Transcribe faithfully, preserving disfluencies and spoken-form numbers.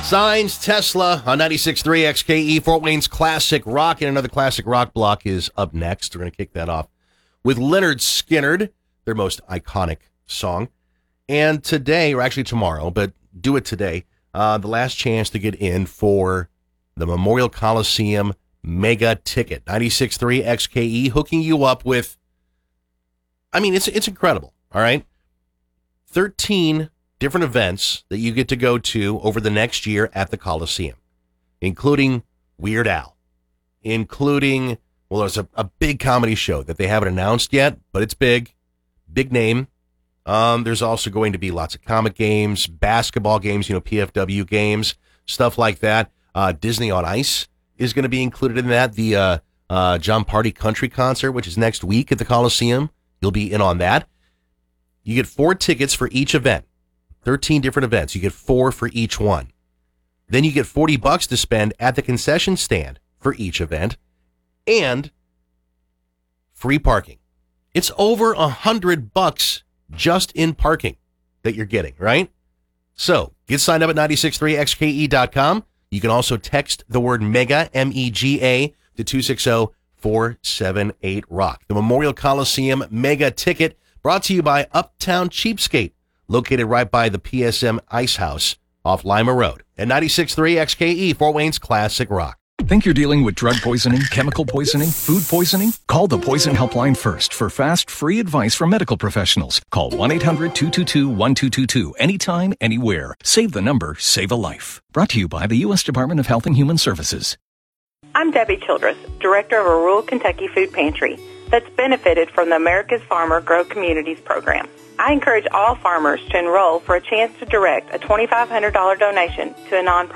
Signs, Tesla on ninety-six point three X K E, Fort Wayne's Classic Rock, and another Classic Rock block is up next. We're going to kick that off with Lynyrd Skynyrd, their most iconic song. And today, or actually tomorrow, but do it today, uh, the last chance to get in for the Memorial Coliseum Mega Ticket. ninety-six point three X K E hooking you up with, I mean, it's it's incredible, all right? thirteen different events that you get to go to over the next year at the Coliseum, including Weird Al, including, well, there's a, a big comedy show that they haven't announced yet, but it's big, big name. Um, there's also going to be lots of comic games, basketball games, you know, P F W games, stuff like that. Uh, Disney on Ice is going to be included in that. The uh, uh, John Party Country Concert, which is next week at the Coliseum, you'll be in on that. You get four tickets for each event. thirteen different events. You get four for each one. Then you get forty bucks to spend at the concession stand for each event and free parking. It's over a hundred bucks just in parking that you're getting, right? So get signed up at nine six three X K E dot com. You can also text the word MEGA, M E G A, to two six zero, four seven eight, ROCK. The Memorial Coliseum Mega Ticket brought to you by Uptown Cheapskate, located right by the P S M Ice House off Lima Road. At ninety-six point three X K E, Fort Wayne's Classic Rock. Think you're dealing with drug poisoning, chemical poisoning, food poisoning? Call the Poison Helpline first for fast, free advice from medical professionals. Call one eight hundred two two two one two two two anytime, anywhere. Save the number, save a life. Brought to you by the U S Department of Health and Human Services. I'm Debbie Childress, director of a rural Kentucky food pantry that's benefited from the America's Farmer Grow Communities program. I encourage all farmers to enroll for a chance to direct a two thousand five hundred dollars donation to a nonprofit